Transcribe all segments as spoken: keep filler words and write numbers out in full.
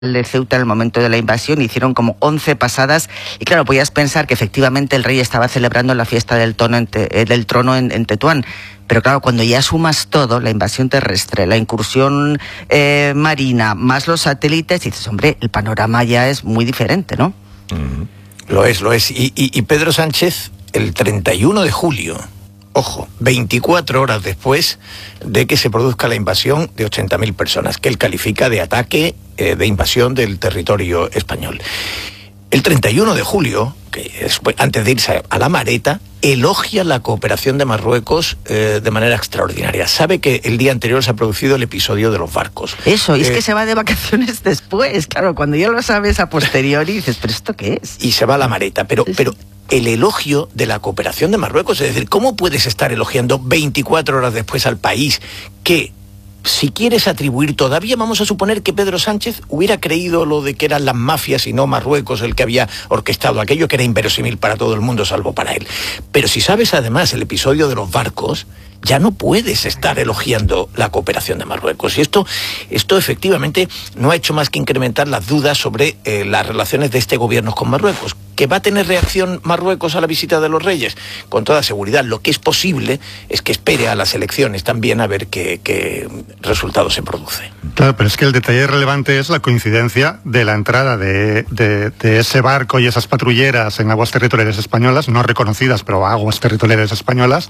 de Ceuta en el momento de la invasión, hicieron como once pasadas y claro, podías pensar que efectivamente el rey estaba celebrando la fiesta del, tono en te, del trono en, en Tetuán, pero claro, cuando ya sumas todo, la invasión terrestre, la incursión eh, marina, más los satélites, dices, hombre, el panorama ya es muy diferente, ¿no? Mm, lo es, lo es. Y, y, y Pedro Sánchez, el treinta y uno de julio, ojo, veinticuatro horas después de que se produzca la invasión de ochenta mil personas, que él califica de ataque, eh, de invasión del territorio español. El treinta y uno de julio, que es, antes de irse a la Mareta, elogia la cooperación de Marruecos eh, de manera extraordinaria. Sabe que el día anterior se ha producido el episodio de los barcos. Eso, y eh, es que se va de vacaciones después, claro, cuando ya lo sabes a posteriori dices, ¿pero esto qué es? Y se va a la Mareta, pero... Sí, sí. pero el elogio de la cooperación de Marruecos, es decir, ¿cómo puedes estar elogiando veinticuatro horas después al país que, si quieres atribuir todavía, vamos a suponer que Pedro Sánchez hubiera creído lo de que eran las mafias y no Marruecos el que había orquestado aquello, que era inverosímil para todo el mundo salvo para él? Pero si sabes además el episodio de los barcos, ya no puedes estar elogiando la cooperación de Marruecos. Y esto, esto efectivamente no ha hecho más que incrementar las dudas sobre eh, las relaciones de este gobierno con Marruecos. ¿Que va a tener reacción Marruecos a la visita de los reyes? Con toda seguridad. Lo que es posible es que espere a las elecciones también a ver qué, qué resultado se produce. Claro, pero es que el detalle relevante es la coincidencia de la entrada de, de, de ese barco y esas patrulleras en aguas territoriales españolas, no reconocidas, pero aguas territoriales españolas,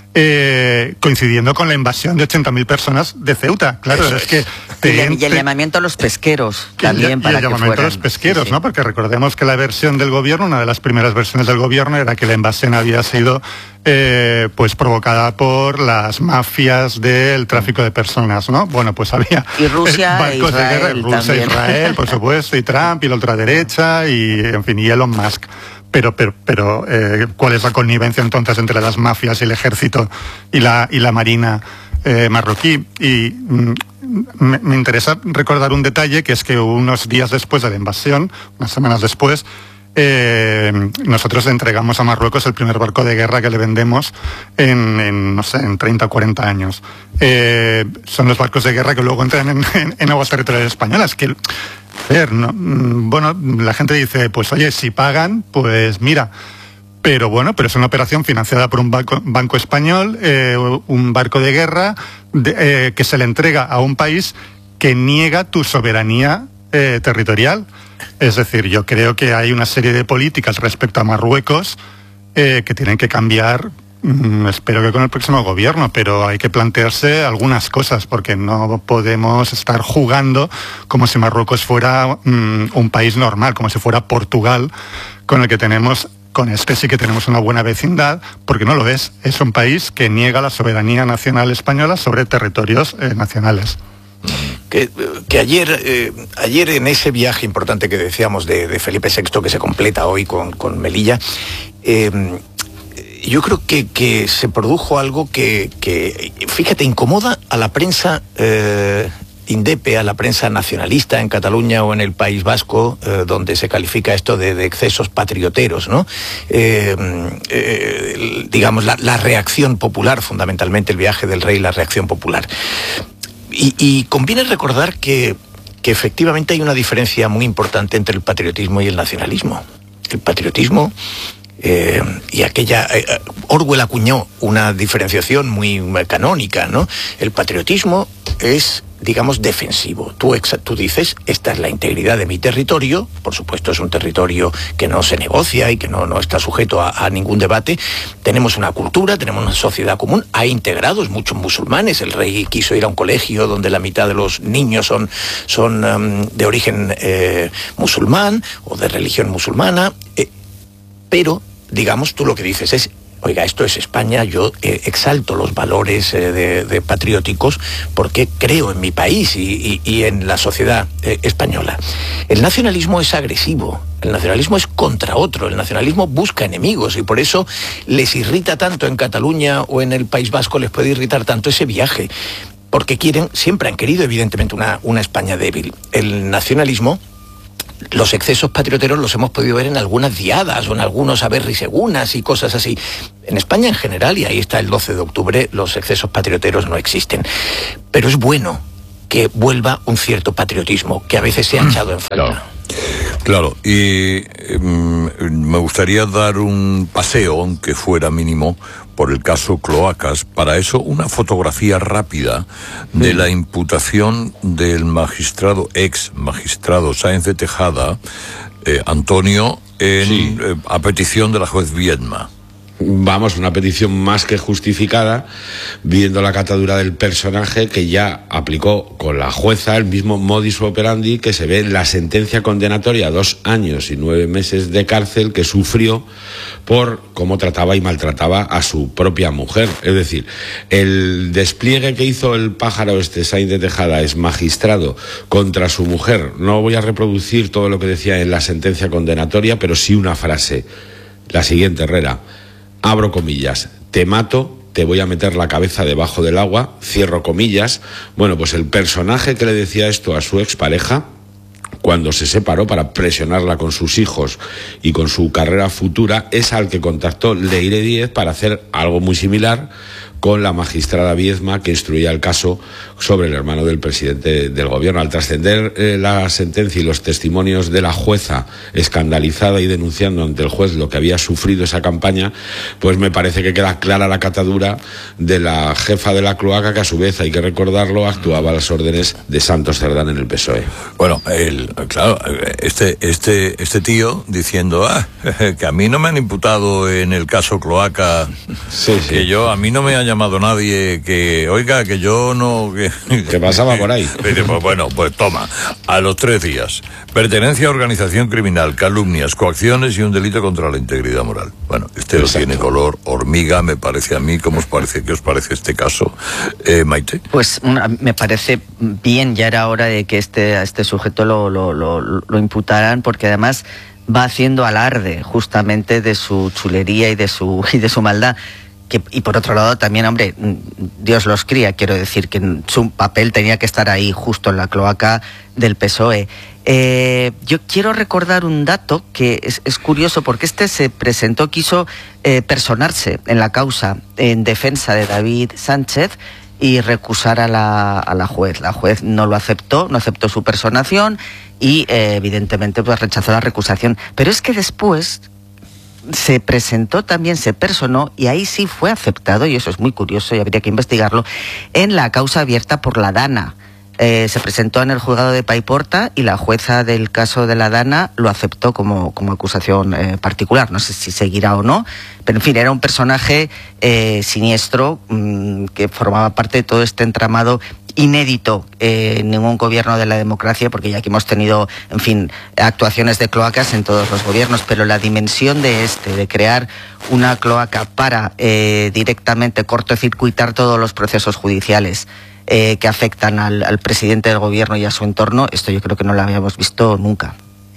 Eh, coincidiendo con la invasión de ochenta mil personas de Ceuta. Claro, es, es que te, y, el, y el llamamiento a los pesqueros también, y, para y el que llamamiento fueran. a los pesqueros, sí, sí. ¿no? Porque recordemos que la versión del gobierno, una de las primeras versiones del gobierno, era que la invasión había sido eh, pues provocada por las mafias del tráfico de personas, ¿no? Bueno, pues había y Rusia barcos e de guerra, Israel Rusia, también. Israel, por supuesto, y Trump, y la ultraderecha, y en fin, y Elon Musk. Pero, pero, pero eh, ¿cuál es la connivencia entonces entre las mafias y el ejército y la, y la marina eh, marroquí? Y mm, me, me interesa recordar un detalle, que es que unos días después de la invasión, unas semanas después, eh, nosotros le entregamos a Marruecos el primer barco de guerra que le vendemos en, en no sé, en treinta o cuarenta años. Eh, son los barcos de guerra que luego entran en, en, en aguas territoriales españolas, que... Ver, ¿no? Bueno, la gente dice, pues oye, si pagan, pues mira. Pero bueno, pero es una operación financiada por un banco, banco español, eh, un barco de guerra de, eh, que se le entrega a un país que niega tu soberanía eh, territorial. Es decir, yo creo que hay una serie de políticas respecto a Marruecos eh, que tienen que cambiar. Mm, espero que con el próximo gobierno, pero hay que plantearse algunas cosas, porque no podemos estar jugando como si Marruecos fuera mm, un país normal, como si fuera Portugal, con el que tenemos, con este sí que tenemos una buena vecindad, porque no lo es. Es un país que niega la soberanía nacional española sobre territorios eh, nacionales. Que, que ayer, eh, ayer en ese viaje importante que decíamos de, de Felipe sexto, que se completa hoy con, con Melilla, eh, yo creo que, que se produjo algo que, que, fíjate, incomoda a la prensa eh, indepe, a la prensa nacionalista en Cataluña o en el País Vasco, eh, donde se califica esto de, de excesos patrioteros, ¿no? Eh, eh, digamos, la, la reacción popular, fundamentalmente el viaje del rey, la reacción popular. Y, y conviene recordar que, que efectivamente hay una diferencia muy importante entre el patriotismo y el nacionalismo. El patriotismo... Eh, y aquella eh, Orwell acuñó una diferenciación muy canónica, ¿no? El patriotismo es, digamos, defensivo. Tú, exa, tú dices, esta es la integridad de mi territorio, por supuesto es un territorio que no se negocia y que no, no está sujeto a, a ningún debate. Tenemos una cultura, tenemos una sociedad común, hay integrados muchos musulmanes. El rey quiso ir a un colegio donde la mitad de los niños son, son um, de origen eh, musulmán o de religión musulmana, eh, pero digamos, tú lo que dices es, oiga, esto es España, yo eh, exalto los valores eh, de, de patrióticos porque creo en mi país y, y, y en la sociedad eh, española. El nacionalismo es agresivo, el nacionalismo es contra otro, el nacionalismo busca enemigos y por eso les irrita tanto en Cataluña o en el País Vasco, les puede irritar tanto ese viaje, porque quieren, siempre han querido evidentemente una, una España débil. El nacionalismo... Los excesos patrioteros los hemos podido ver en algunas diadas o en algunos aberrisegunas y cosas así. En España en general, y ahí está el doce de octubre, los excesos patrioteros no existen. Pero es bueno que vuelva un cierto patriotismo que a veces se ha echado en falta. Claro. Claro, y eh, me gustaría dar un paseo, aunque fuera mínimo, por el caso Cloacas. Para eso, una fotografía rápida de la imputación del magistrado, ex magistrado Sáenz de Tejada, eh, Antonio, en, sí. eh, a petición de la juez Viedma. Vamos, una petición más que justificada, viendo la catadura del personaje que ya aplicó con la jueza el mismo modus operandi que se ve en la sentencia condenatoria, dos años y nueve meses de cárcel que sufrió por cómo trataba y maltrataba a su propia mujer. Es decir, el despliegue que hizo el pájaro este Sáenz de Tejada, es magistrado, contra su mujer. No voy a reproducir todo lo que decía en la sentencia condenatoria, pero sí una frase, la siguiente, Herrera. Abro comillas, te mato, te voy a meter la cabeza debajo del agua, cierro comillas. Bueno, pues el personaje que le decía esto a su expareja, cuando se separó para presionarla con sus hijos y con su carrera futura, es al que contactó Leire Díez para hacer algo muy similar con la magistrada Viedma, que instruía el caso sobre el hermano del presidente del gobierno. Al trascender eh, la sentencia y los testimonios de la jueza, escandalizada y denunciando ante el juez lo que había sufrido esa campaña, pues me parece que queda clara la catadura de la jefa de la cloaca, que a su vez, hay que recordarlo, actuaba a las órdenes de Santos Cerdán en el P S O E. Bueno, el, claro, este, este, este tío diciendo, ah, que a mí no me han imputado en el caso Cloaca, sí, sí. que yo, a mí no me ha llamado nadie, que, oiga, que yo no... Que, ¿Qué pasaba por ahí? Pues bueno, pues toma, a los tres días, pertenencia a organización criminal, calumnias, coacciones y un delito contra la integridad moral. Bueno, este lo tiene color hormiga, me parece a mí. ¿Cómo os parece? ¿Qué os parece este caso, eh, Maite? Pues una, me parece bien, ya era hora de que este, a este sujeto lo, lo, lo, lo imputaran, porque además va haciendo alarde justamente de su chulería y de su, y de su maldad. Que, y por otro lado también, hombre, Dios los cría, quiero decir que su papel tenía que estar ahí, justo en la cloaca del P S O E. Eh, yo quiero recordar un dato que es, es curioso, porque este se presentó, quiso eh, personarse en la causa en defensa de David Sánchez y recusar a la, a la juez. La juez no lo aceptó, no aceptó su personación y eh, evidentemente pues rechazó la recusación. Pero es que después se presentó también, se personó, y ahí sí fue aceptado, y eso es muy curioso y habría que investigarlo, en la causa abierta por la Dana. Eh, se presentó en el juzgado de Paiporta y la jueza del caso de la Dana lo aceptó como, como acusación eh, particular. No sé si seguirá o no, pero en fin, era un personaje eh, siniestro mmm, que formaba parte de todo este entramado inédito eh, en ningún gobierno de la democracia, porque ya que hemos tenido, en fin, actuaciones de cloacas en todos los gobiernos, pero la dimensión de este, de crear una cloaca para eh, directamente cortocircuitar todos los procesos judiciales eh, que afectan al, al presidente del gobierno y a su entorno, esto yo creo que no lo habíamos visto nunca.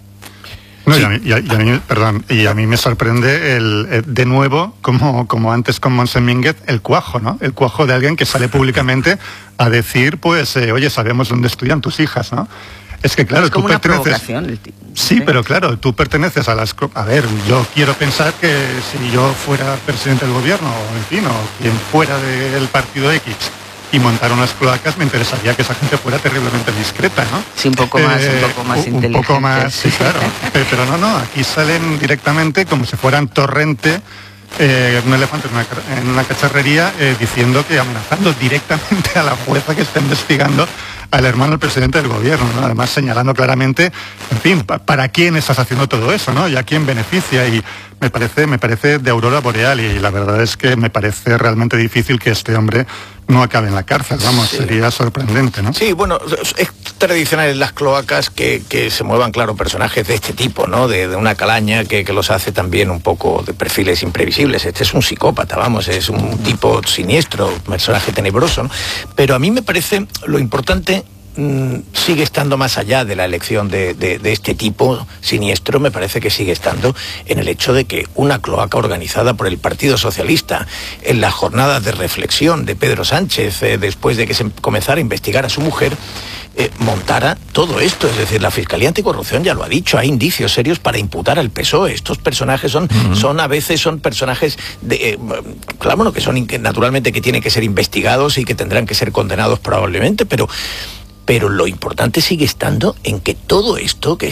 No, y, a mí, y, a, y a mí, perdón, y a mí me sorprende el, el de nuevo, como, como antes con Monsen Mínguez, el cuajo, ¿no? El cuajo de alguien que sale públicamente a decir, pues, eh, oye, sabemos dónde estudian tus hijas, ¿no? Es que claro, es como tú una perteneces. El sí, sí, pero claro, tú perteneces a las. A ver, yo quiero pensar que si yo fuera presidente del gobierno, o en fin, o quien fuera del partido X, y montar unas cloacas, me interesaría que esa gente fuera terriblemente discreta, ¿no? Sí, un poco más, eh, un poco más un, inteligente. Un poco más, sí, claro. Pero no, no, aquí salen directamente como si fueran torrente, eh, un elefante en una, en una cacharrería, eh, diciendo que amenazando directamente a la jueza que está investigando al hermano del presidente del gobierno, ¿no? Además señalando claramente, en fin, pa para quién estás haciendo todo eso, ¿no? Y a quién beneficia. Y me parece, me parece de aurora boreal, y la verdad es que me parece realmente difícil que este hombre no acabe en la cárcel, vamos, sí. Sería sorprendente, ¿no? Sí, bueno, es tradicional en las cloacas que, que se muevan, claro, personajes de este tipo, ¿no? De, de una calaña que, que los hace también un poco de perfiles imprevisibles. Este es un psicópata, vamos, es un tipo siniestro, un personaje tenebroso, ¿no? Pero a mí me parece lo importante sigue estando más allá de la elección de, de, de este tipo siniestro, me parece que sigue estando en el hecho de que una cloaca organizada por el Partido Socialista en las jornadas de reflexión de Pedro Sánchez, eh, después de que se comenzara a investigar a su mujer, eh, montara todo esto. Es decir, la Fiscalía Anticorrupción ya lo ha dicho, hay indicios serios para imputar al P S O E. Estos personajes son, uh-huh. son a veces son personajes de, eh, claro, bueno, que son naturalmente que tienen que ser investigados y que tendrán que ser condenados probablemente, pero Pero lo importante sigue estando en que todo esto que